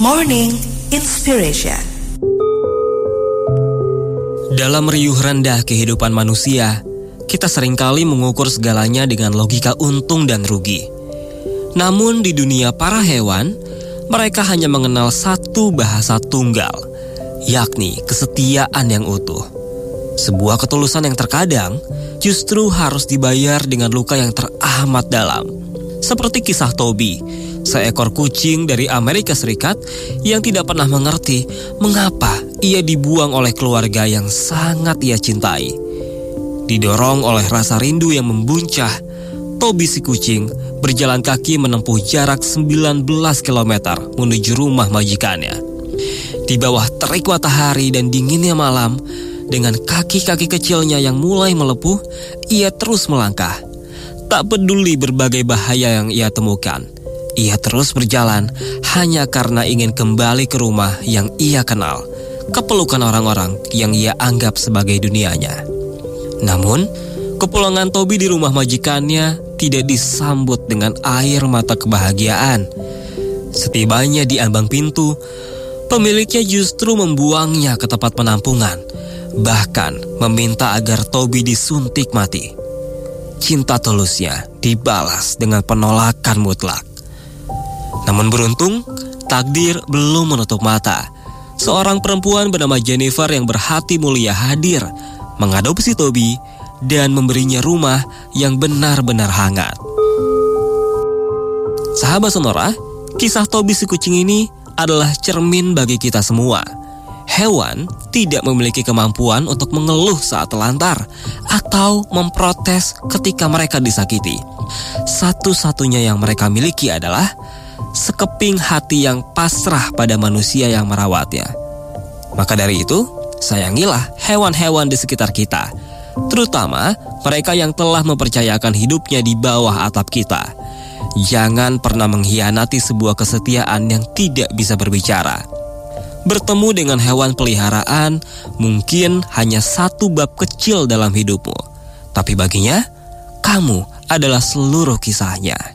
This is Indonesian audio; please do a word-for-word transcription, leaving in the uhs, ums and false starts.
Morning Inspiration. Dalam riuh rendah kehidupan manusia, kita seringkali mengukur segalanya dengan logika untung dan rugi. Namun di dunia para hewan, mereka hanya mengenal satu bahasa tunggal, yakni kesetiaan yang utuh. Sebuah ketulusan yang terkadang justru harus dibayar dengan luka yang teramat dalam. Seperti kisah Toby, seekor kucing dari Amerika Serikat yang tidak pernah mengerti mengapa ia dibuang oleh keluarga yang sangat ia cintai. Didorong oleh rasa rindu yang membuncah, Toby si kucing berjalan kaki menempuh jarak sembilan belas kilometer menuju rumah majikannya. Di bawah terik matahari dan dinginnya malam, dengan kaki-kaki kecilnya yang mulai melepuh, ia terus melangkah. Tak peduli berbagai bahaya yang ia temukan, ia terus berjalan hanya karena ingin kembali ke rumah yang ia kenal, ke pelukan orang-orang yang ia anggap sebagai dunianya. Namun, kepulangan Toby di rumah majikannya tidak disambut dengan air mata kebahagiaan. Setibanya di ambang pintu, pemiliknya justru membuangnya ke tempat penampungan, bahkan meminta agar Toby disuntik mati. Cinta tulusnya dibalas dengan penolakan mutlak. Namun beruntung, takdir belum menutup mata. Seorang perempuan bernama Jennifer yang berhati mulia hadir, mengadopsi Toby dan memberinya rumah yang benar-benar hangat. Sahabat Sonora, kisah Toby si kucing ini adalah cermin bagi kita semua. Hewan tidak memiliki kemampuan untuk mengeluh saat telantar atau memprotes ketika mereka disakiti. Satu-satunya yang mereka miliki adalah sekeping hati yang pasrah pada manusia yang merawatnya. Maka dari itu, sayangilah hewan-hewan di sekitar kita, terutama mereka yang telah mempercayakan hidupnya di bawah atap kita. Jangan pernah mengkhianati sebuah kesetiaan yang tidak bisa berbicara. Bertemu dengan hewan peliharaan mungkin hanya satu bab kecil dalam hidupmu, tapi baginya, kamu adalah seluruh kisahnya.